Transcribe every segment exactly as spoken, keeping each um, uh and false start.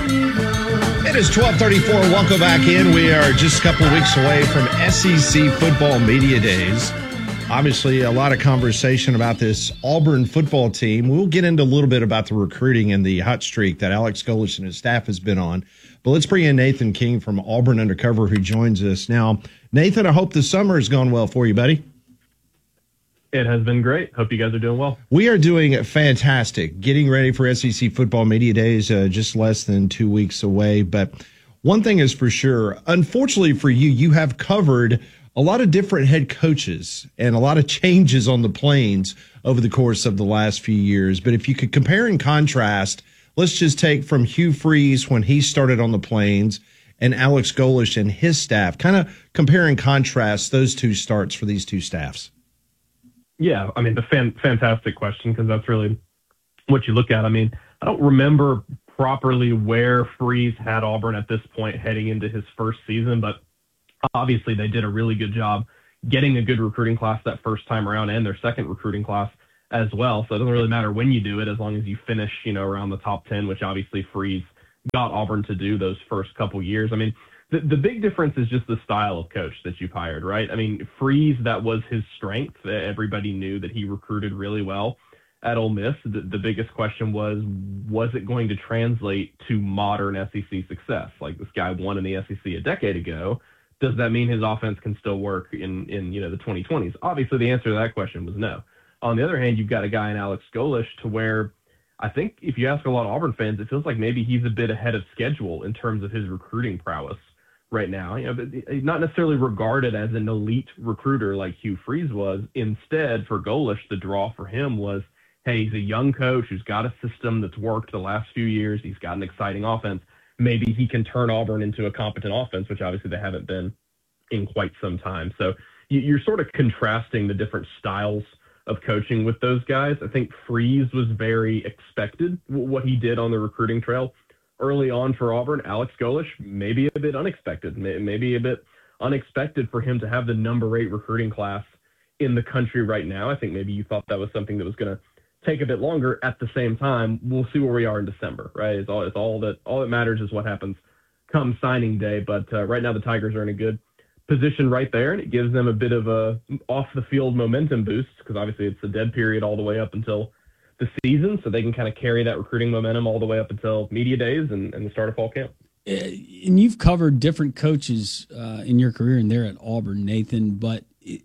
It is twelve thirty-four. Welcome back in. We are just a couple of weeks away from S E C Football Media Days. Obviously, a lot of conversation about this Auburn football team. We'll get into a little bit about the recruiting and the hot streak that Alex Golesh and his staff has been on. But let's bring in Nathan King from Auburn Undercover, who joins us now. Nathan, I hope the summer has gone well for you, buddy. It has been great. Hope you guys are doing well. We are doing fantastic. Getting ready for S E C Football Media Days, uh, just less than two weeks away. But one thing is for sure, unfortunately for you, you have covered a lot of different head coaches and a lot of changes on the Plains over the course of the last few years. But if you could compare and contrast, let's just take from Hugh Freeze when he started on the Plains and Alex Golesh and his staff, kind of compare and contrast those two starts for these two staffs. Yeah, I mean, the fan, fantastic question, because that's really what you look at. I mean, I don't remember properly where Freeze had Auburn at this point heading into his first season, but obviously they did a really good job getting a good recruiting class that first time around and their second recruiting class as well. So it doesn't really matter when you do it as long as you finish, you know, around the top ten, which obviously Freeze got Auburn to do those first couple years. I mean, The, the big difference is just the style of coach that you've hired, right? I mean, Freeze, that was his strength. Everybody knew that he recruited really well at Ole Miss. The, the biggest question was, was it going to translate to modern S E C success? Like, this guy won in the S E C a decade ago. Does that mean his offense can still work in, in you know, the twenty twenties? Obviously, the answer to that question was no. On the other hand, you've got a guy in Alex Golesh to where I think if you ask a lot of Auburn fans, it feels like maybe he's a bit ahead of schedule in terms of his recruiting prowess right now, you know, but not necessarily regarded as an elite recruiter like Hugh Freeze was. Instead, for Golesh, the draw for him was, hey, he's a young coach who's got a system that's worked the last few years. He's got an exciting offense. Maybe he can turn Auburn into a competent offense, which obviously they haven't been in quite some time. So you're sort of contrasting the different styles of coaching with those guys. I think Freeze was very expected, what he did on the recruiting trail early on for Auburn. Alex Golesh, maybe a bit unexpected, maybe a bit unexpected for him to have the number eight recruiting class in the country right now. I think maybe you thought that was something that was going to take a bit longer. At the same time, we'll see where we are in December, right? It's all, it's all that, all that matters is what happens come signing day. But uh, right now the Tigers are in a good position right there, and it gives them a bit of a off the field momentum boost, because obviously it's a dead period all the way up until the season, so they can kind of carry that recruiting momentum all the way up until media days and, and the start of fall camp. And you've covered different coaches uh, in your career, and they're at Auburn, Nathan. But it,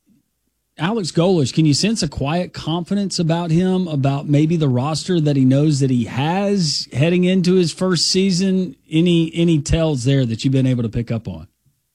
Alex Golesh, can you sense a quiet confidence about him, about maybe the roster that he knows that he has heading into his first season? Any any tells there that you've been able to pick up on?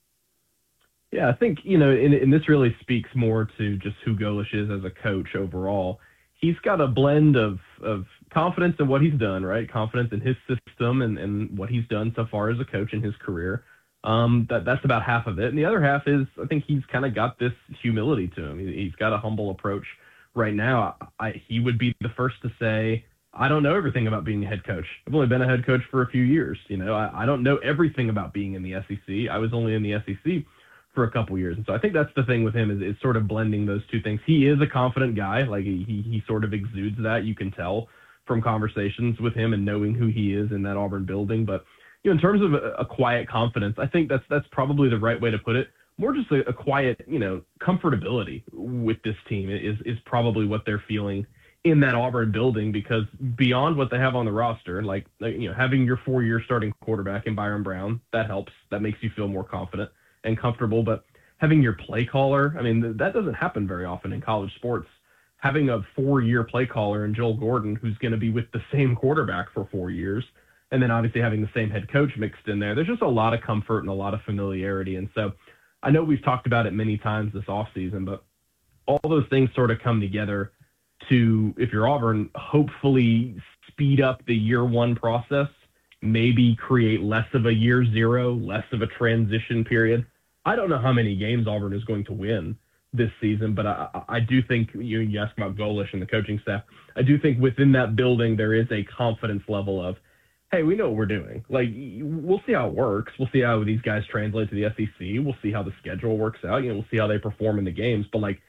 Yeah, I think, you know, and, and this really speaks more to just who Golesh is as a coach overall. He's got a blend of, of confidence in what he's done, right? Confidence in his system and, and what he's done so far as a coach in his career. Um, that that's about half of it. And the other half is, I think he's kind of got this humility to him. He, he's got a humble approach right now. I, he would be the first to say, I don't know everything about being a head coach. I've only been a head coach for a few years. You know, I, I don't know everything about being in the S E C. I was only in the S E C for a couple years. And so I think that's the thing with him is, is sort of blending those two things. He is a confident guy. Like he, he sort of exudes that. You can tell from conversations with him and knowing who he is in that Auburn building. But, you know, in terms of a, a quiet confidence, I think that's, that's probably the right way to put it. More just a, a quiet, you know, comfortability with this team is, is probably what they're feeling in that Auburn building, because beyond what they have on the roster, like, you know, having your four year starting quarterback in Byron Brown, that helps. That makes you feel more confident and comfortable. But having your play caller, I mean, that doesn't happen very often in college sports. Having a four-year play caller in Joel Gordon, who's going to be with the same quarterback for four years, and then obviously having the same head coach mixed in there, there's just a lot of comfort and a lot of familiarity. And so I know we've talked about it many times this offseason, but all those things sort of come together to, if you're Auburn, hopefully speed up the year one process, maybe create less of a year zero, less of a transition period. I don't know how many games Auburn is going to win this season, but I, I do think, you, you asked about Golesh and the coaching staff, I do think within that building there is a confidence level of, hey, we know what we're doing. Like, we'll see how it works. We'll see how these guys translate to the S E C. We'll see how the schedule works out. You know, we'll see how they perform in the games. But, like,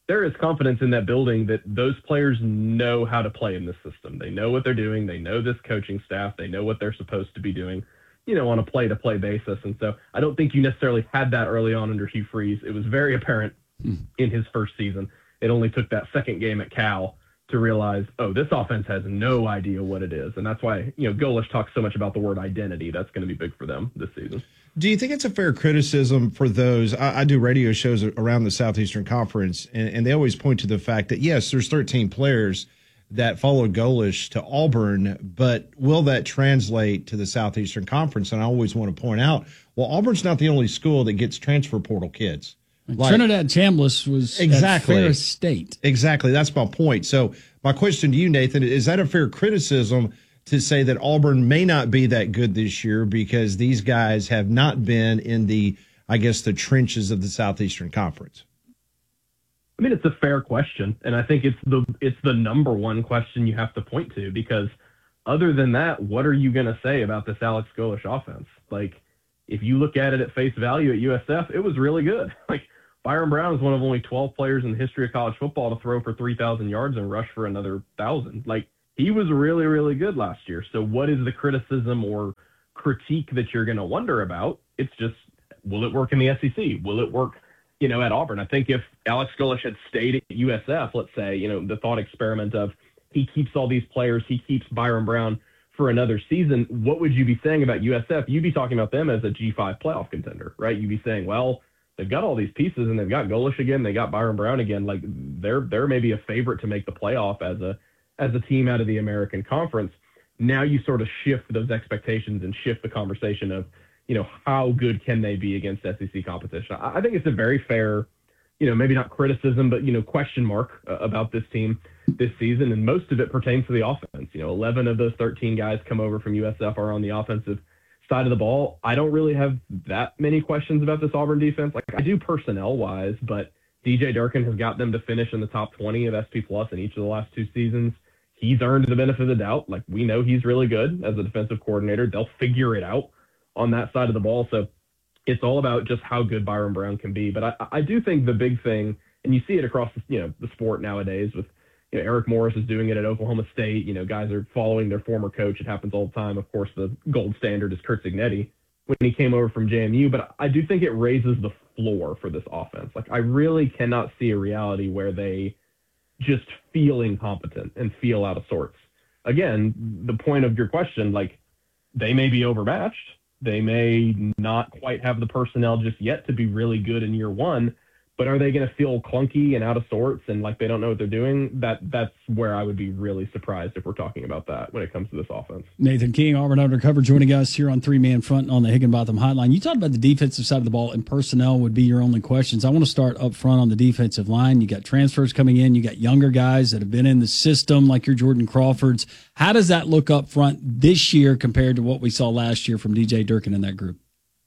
there is confidence in that building that those players know how to play in this system. They know what they're doing. They know this coaching staff. They know what they're supposed to be doing, you know, on a play-to-play basis. And so I don't think you necessarily had that early on under Hugh Freeze. It was very apparent mm. in his first season. It only took that second game at Cal to realize, oh, this offense has no idea what it is. And that's why, you know, Golesh talks so much about the word identity. That's going to be big for them this season. Do you think it's a fair criticism for those? I, I do radio shows around the Southeastern Conference, and, and they always point to the fact that, yes, there's thirteen players that followed Golesh to Auburn, but will that translate to the Southeastern Conference? And I always want to point out, well, Auburn's not the only school that gets transfer portal kids. Like, Trinidad Chambliss was exactly, at Ferris State. Exactly. That's my point. So my question to you, Nathan, is that a fair criticism to say that Auburn may not be that good this year because these guys have not been in the, I guess, the trenches of the Southeastern Conference? I mean, it's a fair question, and I think it's the it's the number one question you have to point to, because other than that, what are you going to say about this Alex Golesh offense? Like, if you look at it at face value at U S F, it was really good. Like, Byron Brown is one of only twelve players in the history of college football to throw for three thousand yards and rush for another one thousand. Like, he was really, really good last year. So what is the criticism or critique that you're going to wonder about? It's just, will it work in the S E C? Will it work, you know, at Auburn? I think if Alex Golesh had stayed at U S F, let's say, you know, the thought experiment of he keeps all these players, he keeps Byron Brown for another season, what would you be saying about U S F? You'd be talking about them as a G five playoff contender, right? You'd be saying, well, they've got all these pieces and they've got Golesh again, they got Byron Brown again. Like, they're they're maybe a favorite to make the playoff as a as a team out of the American Conference. Now you sort of shift those expectations and shift the conversation of, you know, how good can they be against S E C competition? I think it's a very fair, you know, maybe not criticism, but, you know, question mark uh, about this team this season. And most of it pertains to the offense. You know, eleven of those thirteen guys come over from U S F are on the offensive side of the ball. I don't really have that many questions about this Auburn defense. Like, I do personnel wise, but D J Durkin has got them to finish in the top twenty of S P Plus in each of the last two seasons. He's earned the benefit of the doubt. Like, we know he's really good as a defensive coordinator. They'll figure it out on that side of the ball. So it's all about just how good Byron Brown can be. But I, I do think the big thing, and you see it across, you know, the sport nowadays with, you know, Eric Morris is doing it at Oklahoma State. You know, guys are following their former coach. It happens all the time. Of course, the gold standard is Curt Cignetti when he came over from J M U. But I do think it raises the floor for this offense. Like, I really cannot see a reality where they just feel incompetent and feel out of sorts. Again, the point of your question, like, they may be overmatched. They may not quite have the personnel just yet to be really good in year one, but are they going to feel clunky and out of sorts and like they don't know what they're doing? That that's where I would be really surprised if we're talking about that when it comes to this offense. Nathan King, Auburn Undercover, joining us here on Three Man Front on the Higginbotham Hotline. You talked about the defensive side of the ball, and personnel would be your only questions. I want to start up front on the defensive line. You got transfers coming in. You got younger guys that have been in the system like your Jordan Crawfords. How does that look up front this year compared to what we saw last year from D J Durkin in that group?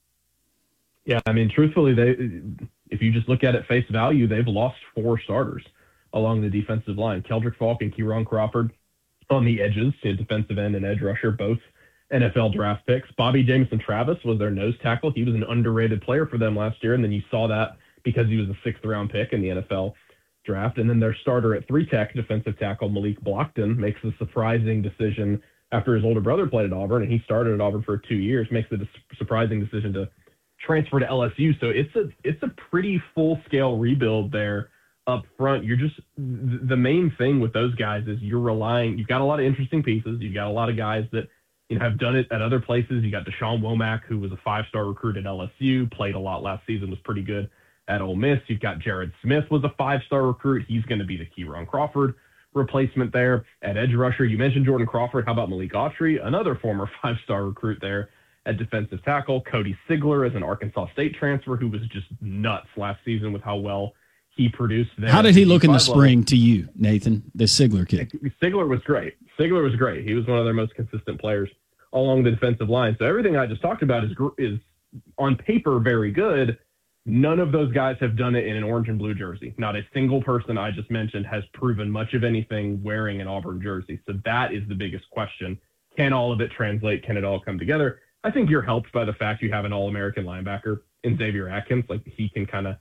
Yeah, I mean, truthfully, they if you just look at it face value, they've lost four starters along the defensive line. Keldrick Falk and Kieron Crawford on the edges, defensive end and edge rusher, both N F L draft picks. Bobby Jamison Travis was their nose tackle. He was an underrated player for them last year, and then you saw that because he was a sixth-round pick in the N F L draft. And then their starter at three-tech, defensive tackle Malik Blockton, makes a surprising decision after his older brother played at Auburn, and he started at Auburn for two years, makes the surprising decision to transfer to L S U. So it's a it's a pretty full-scale rebuild there up front. You're just the main thing with those guys is you're relying. You've got a lot of interesting pieces. You've got a lot of guys that you know have done it at other places. You got Deshaun Womack, who was a five-star recruit at L S U, played a lot last season, was pretty good at Ole Miss. You've got Jared Smith, was a five-star recruit. He's going to be the Kieron Crawford replacement there at edge rusher. You mentioned Jordan Crawford. How about Malik Autry, another former five-star recruit there at defensive tackle? Cody Sigler is an Arkansas State transfer who was just nuts last season with how well he produced there. How did he look in the spring to you, Nathan, the Sigler kid? Sigler was great. Sigler was great. He was one of their most consistent players along the defensive line. So everything I just talked about is is on paper very good. None of those guys have done it in an orange and blue jersey. Not a single person I just mentioned has proven much of anything wearing an Auburn jersey. So that is the biggest question. Can all of it translate? Can it all come together? I think you're helped by the fact you have an All-American linebacker in Xavier Atkins. Like, he can kind of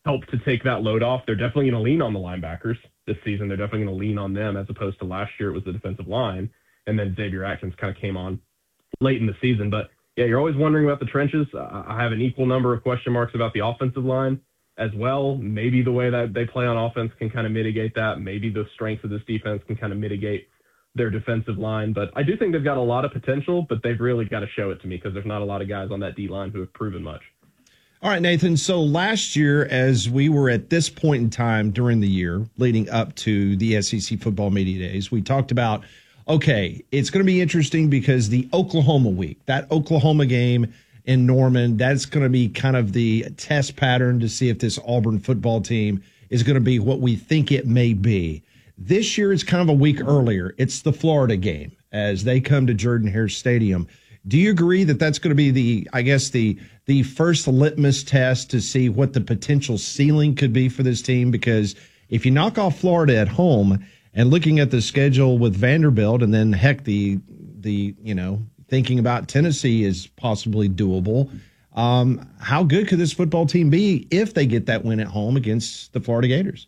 help to take that load off. They're definitely going to lean on the linebackers this season. They're definitely going to lean on them as opposed to last year it was the defensive line. And then Xavier Atkins kind of came on late in the season. But, yeah, you're always wondering about the trenches. I have an equal number of question marks about the offensive line as well. Maybe the way that they play on offense can kind of mitigate that. Maybe the strengths of this defense can kind of mitigate their defensive line. But I do think they've got a lot of potential, but they've really got to show it to me because there's not a lot of guys on that D-line who have proven much. All right, Nathan. So last year, as we were at this point in time during the year leading up to the S E C Football Media Days, we talked about, okay, it's going to be interesting because the Oklahoma week, that Oklahoma game in Norman, that's going to be kind of the test pattern to see if this Auburn football team is going to be what we think it may be. This year, it's kind of a week earlier. It's the Florida game as they come to Jordan-Hare Stadium. Do you agree that that's going to be the, I guess, the the first litmus test to see what the potential ceiling could be for this team? Because if you knock off Florida at home and looking at the schedule with Vanderbilt and then, heck, the, the you know, thinking about Tennessee is possibly doable, um, how good could this football team be if they get that win at home against the Florida Gators?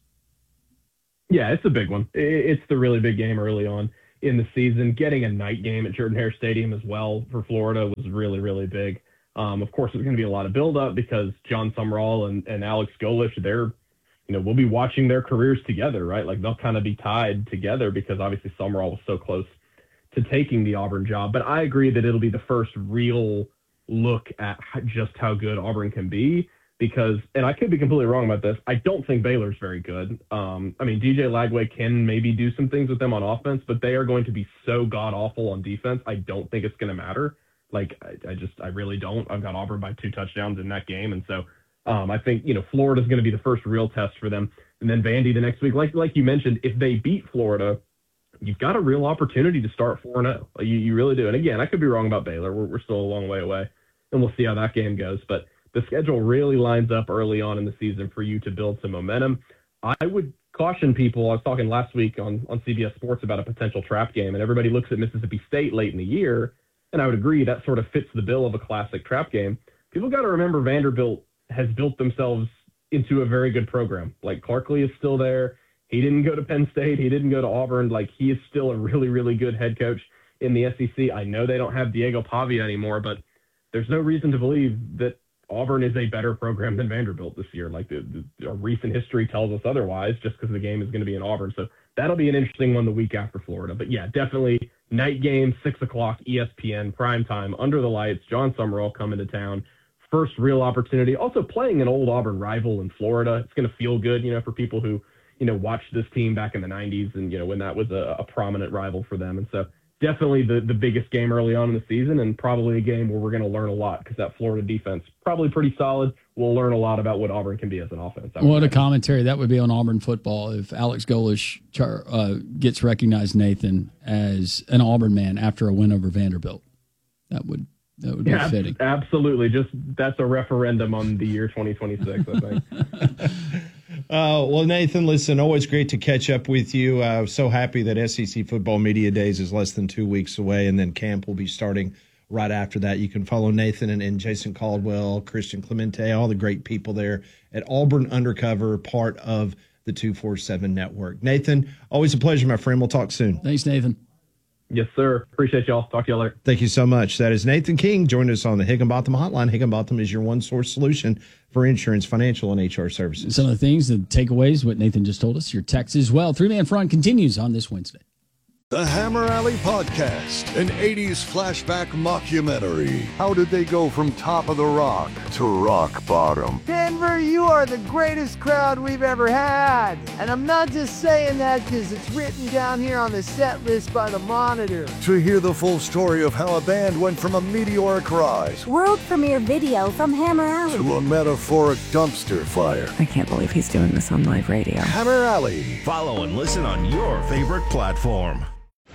Yeah, it's a big one. It's the really big game early on in the season. Getting a night game at Jordan-Hare Stadium as well for Florida was really, really big. Um, of course, there's going to be a lot of buildup because John Sumrall and, and Alex Golesh, they're, you know, we'll be watching their careers together, right? Like they'll kind of be tied together because obviously Sumrall was so close to taking the Auburn job. But I agree that it'll be the first real look at just how good Auburn can be. Because, and I could be completely wrong about this, I don't think Baylor's very good. Um, I mean, D J Lagway can maybe do some things with them on offense, but they are going to be so god-awful on defense, I don't think it's going to matter. Like, I, I just, I really don't. I've got Auburn by two touchdowns in that game, and so um, I think, you know, Florida's going to be the first real test for them. And then Vandy the next week, like like you mentioned, if they beat Florida, you've got a real opportunity to start four and oh. You, you really do. And again, I could be wrong about Baylor. We're, we're still a long way away, and we'll see how that game goes. But the schedule really lines up early on in the season for you to build some momentum. I would caution people. I was talking last week on, on C B S Sports about a potential trap game, and everybody looks at Mississippi State late in the year, and I would agree that sort of fits the bill of a classic trap game. People got to remember Vanderbilt has built themselves into a very good program. Like, Clarkley is still there. He didn't go to Penn State. He didn't go to Auburn. Like, he is still a really, really good head coach in the S E C. I know they don't have Diego Pavia anymore, but there's no reason to believe that Auburn is a better program than Vanderbilt this year. Like the, the our recent history tells us otherwise, just because the game is going to be in Auburn. So that'll be an interesting one the week after Florida. But yeah, definitely night game, six o'clock, E S P N, prime time, under the lights. John Sumrall coming to town. First real opportunity. Also playing an old Auburn rival in Florida. It's going to feel good, you know, for people who, you know, watched this team back in the nineties and, you know, when that was a, a prominent rival for them. And so definitely the, the biggest game early on in the season, and probably a game where we're going to learn a lot because that Florida defense probably pretty solid. We'll learn a lot about what Auburn can be as an offense. What a commentary that would be on Auburn football if Alex Golesh uh, gets recognized, Nathan, as an Auburn man after a win over Vanderbilt. That would that would be yeah, fitting. Absolutely. Just that's a referendum on the year twenty twenty-six, I think. Uh, well, Nathan, listen, always great to catch up with you. Uh, so happy that S E C Football Media Days is less than two weeks away, and then camp will be starting right after that. You can follow Nathan and, and Jason Caldwell, Christian Clemente, all the great people there at Auburn Undercover, part of the two forty-seven Network. Nathan, always a pleasure, my friend. We'll talk soon. Thanks, Nathan. Yes, sir. Appreciate y'all. Talk to y'all later. Thank you so much. That is Nathan King. Joined us on the Higginbotham Hotline. Higginbotham is your one-source solution for insurance, financial, and H R services. Some of the things, the takeaways, what Nathan just told us, your text as well. Three-Man Front continues on this Wednesday. The Hammer Alley Podcast, an eighties flashback mockumentary. How did they go from top of the rock to rock bottom? Denver, you are the greatest crowd we've ever had. And I'm not just saying that because it's written down here on the set list by the Monitor. To hear the full story of how a band went from a meteoric rise, world premiere video from Hammer Alley, to a metaphoric dumpster fire. I can't believe he's doing this on live radio. Hammer Alley. Follow and listen on your favorite platform.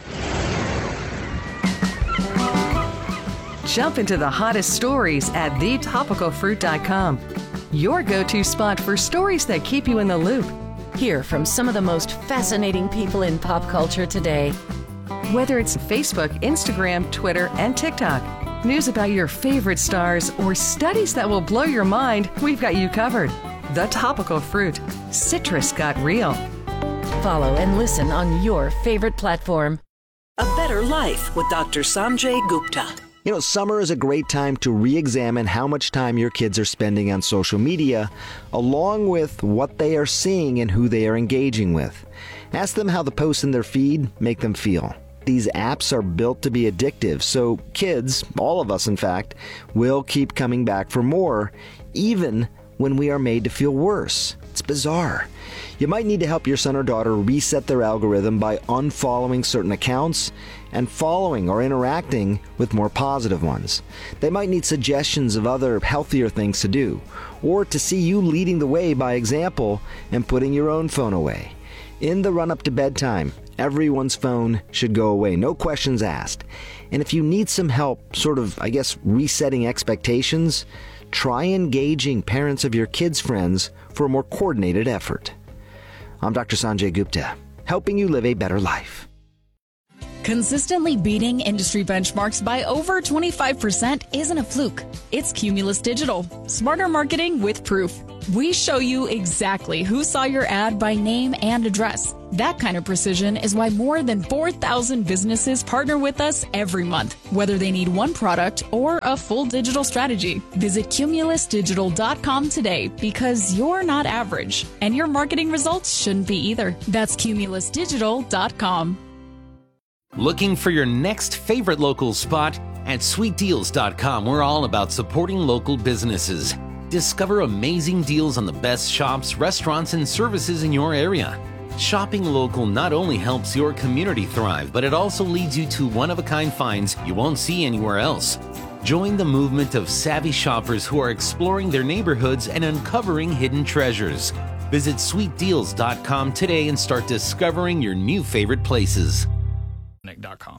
Jump into the hottest stories at the topical fruit dot com. Your go-to spot for stories that keep you in the loop. Hear from some of the most fascinating people in pop culture today. Whether it's Facebook, Instagram, Twitter, and TikTok, news about your favorite stars, or studies that will blow your mind, we've got you covered. The Topical Fruit. Citrus got real. Follow and listen on your favorite platform. A Better Life with Doctor Sanjay Gupta. You know, summer is a great time to re-examine how much time your kids are spending on social media, along with what they are seeing and who they are engaging with. Ask them how the posts in their feed make them feel. These apps are built to be addictive, so kids, all of us in fact, will keep coming back for more, even when we are made to feel worse. It's bizarre. You might need to help your son or daughter reset their algorithm by unfollowing certain accounts and following or interacting with more positive ones. They might need suggestions of other healthier things to do, or to see you leading the way by example and putting your own phone away. In the run-up to bedtime, everyone's phone should go away, no questions asked. And if you need some help, sort of, I guess, resetting expectations, try engaging parents of your kids' friends for a more coordinated effort. I'm Doctor Sanjay Gupta, helping you live a better life. Consistently beating industry benchmarks by over twenty-five percent isn't a fluke. It's Cumulus Digital. Smarter marketing with proof. We show you exactly who saw your ad by name and address. That kind of precision is why more than four thousand businesses partner with us every month, whether they need one product or a full digital strategy. Visit cumulus digital dot com today, because you're not average, and your marketing results shouldn't be either. That's cumulus digital dot com. Looking for your next favorite local spot? At sweet deals dot com, we're all about supporting local businesses. Discover amazing deals on the best shops, restaurants, and services in your area. Shopping local not only helps your community thrive, but it also leads you to one-of-a-kind finds you won't see anywhere else. Join the movement of savvy shoppers who are exploring their neighborhoods and uncovering hidden treasures. Visit sweet deals dot com today and start discovering your new favorite places. dot com.